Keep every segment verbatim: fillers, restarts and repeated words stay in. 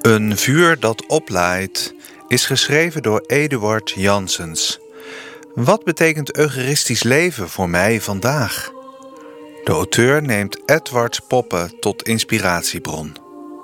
Een vuur dat oplaait is geschreven door Eduard Janssens. Wat betekent eucharistisch leven voor mij vandaag? De auteur neemt Edwards poppen tot inspiratiebron.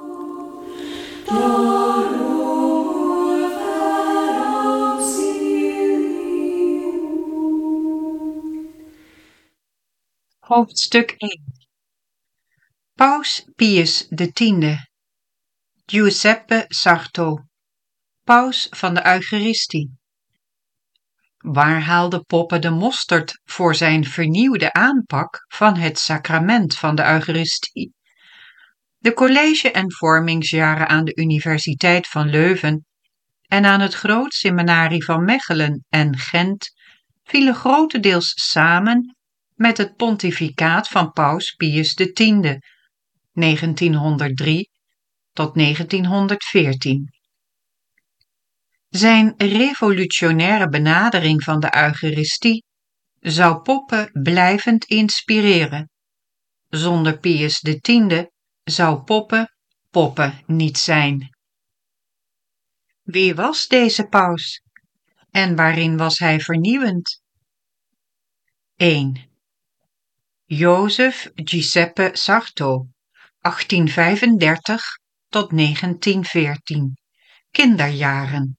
Hoofdstuk één. Paus Pius X, Giuseppe Sarto, paus van de Eucharistie. Waar haalde Poppe de Mosterd voor zijn vernieuwde aanpak van het sacrament van de Eucharistie? De college- en vormingsjaren aan de Universiteit van Leuven en aan het Groot Seminarie van Mechelen en Gent vielen grotendeels samen met het pontificaat van Paus Pius X, negentienhonderddrie tot negentienhonderdveertien. Zijn revolutionaire benadering van de Eucharistie zou Poppe blijvend inspireren. Zonder Pius X zou Poppe Poppe niet zijn. Wie was deze paus? En waarin was hij vernieuwend? één. Jozef Giuseppe Sarto, achttienvijfendertig tot negentienveertien. Kinderjaren.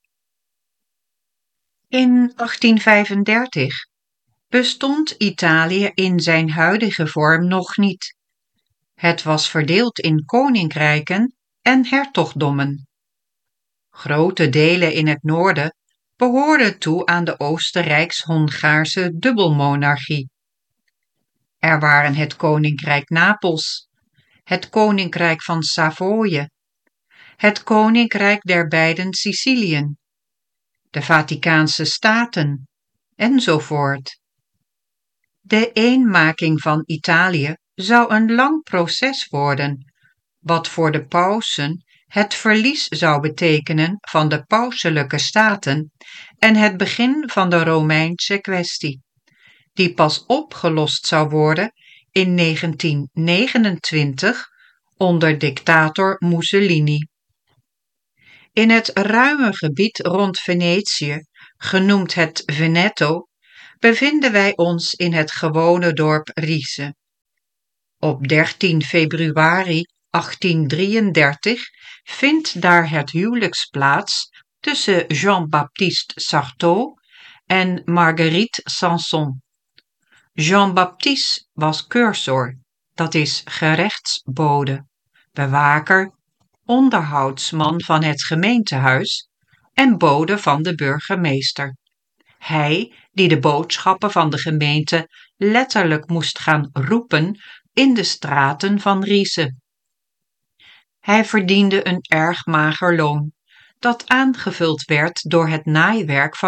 In achttienvijfendertig bestond Italië in zijn huidige vorm nog niet. Het was verdeeld in koninkrijken en hertogdommen. Grote delen in het noorden behoorden toe aan de Oostenrijks-Hongaarse dubbelmonarchie. Er waren het koninkrijk Napels, het koninkrijk van Savoie, het koninkrijk der beiden Siciliën, de Vaticaanse Staten, enzovoort. De eenmaking van Italië zou een lang proces worden, wat voor de pausen het verlies zou betekenen van de pauselijke staten en het begin van de Romeinse kwestie, die pas opgelost zou worden in negentien negenentwintig onder dictator Mussolini. In het ruime gebied rond Venetië, genoemd het Veneto, bevinden wij ons in het gewone dorp Riese. Op dertien februari achttiendrieëndertig vindt daar het huwelijks plaats tussen Jean-Baptiste Sarto en Marguerite Sanson. Jean-Baptiste was cursor, dat is gerechtsbode, bewaker, onderhoudsman van het gemeentehuis en bode van de burgemeester. Hij die de boodschappen van de gemeente letterlijk moest gaan roepen in de straten van Riese. Hij verdiende een erg mager loon, dat aangevuld werd door het naaiwerk van